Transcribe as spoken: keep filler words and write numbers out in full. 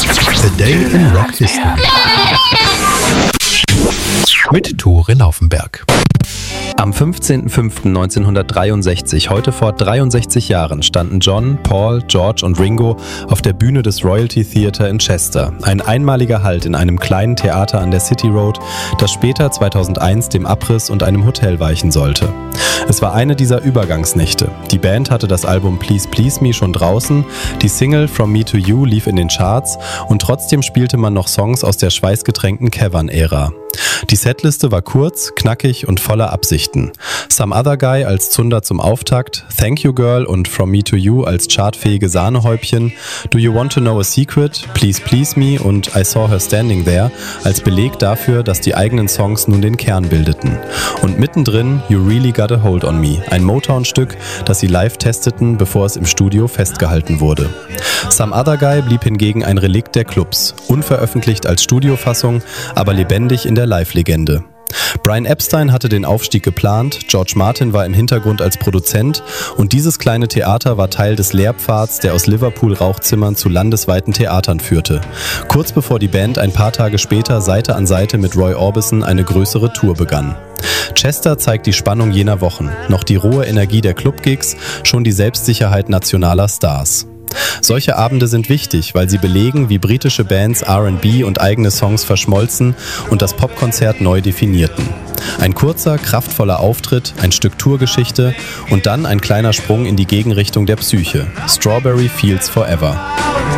A Day in Rock History mit Tore Laufenberg. Am fünfzehnten fünften neunzehnhundertdreiundsechzig, heute vor dreiundsechzig Jahren, standen John, Paul, George und Ringo auf der Bühne des Royalty Theatre in Chester. Ein einmaliger Halt in einem kleinen Theater an der City Road, das später zweitausendeins dem Abriss und einem Hotel weichen sollte. Es war eine dieser Übergangsnächte. Die Band hatte das Album Please Please Me schon draußen, die Single From Me to You lief in den Charts und trotzdem spielte man noch Songs aus der schweißgetränkten Cavern-Ära. Die Setliste war kurz, knackig und voller Absichten. Some Other Guy als Zunder zum Auftakt, Thank You Girl und From Me to You als chartfähige Sahnehäubchen, Do You Want to Know a Secret, Please Please Me und I Saw Her Standing There als Beleg dafür, dass die eigenen Songs nun den Kern bildeten. Und mittendrin You Really Got a Hold on Me, ein Motown-Stück, das sie live testeten, bevor es im Studio festgehalten wurde. Some Other Guy blieb hingegen ein Relikt der Clubs, unveröffentlicht als Studiofassung, aber lebendig in der Live-Legende. Brian Epstein hatte den Aufstieg geplant, George Martin war im Hintergrund als Produzent und dieses kleine Theater war Teil des Lehrpfads, der aus Liverpool-Rauchzimmern zu landesweiten Theatern führte. Kurz bevor die Band ein paar Tage später Seite an Seite mit Roy Orbison eine größere Tour begann. Chester zeigt die Spannung jener Wochen, noch die rohe Energie der Clubgigs, schon die Selbstsicherheit nationaler Stars. Solche Abende sind wichtig, weil sie belegen, wie britische Bands R and B und eigene Songs verschmolzen und das Popkonzert neu definierten. Ein kurzer, kraftvoller Auftritt, ein Stück Tourgeschichte und dann ein kleiner Sprung in die Gegenrichtung der Psyche. Strawberry Fields Forever.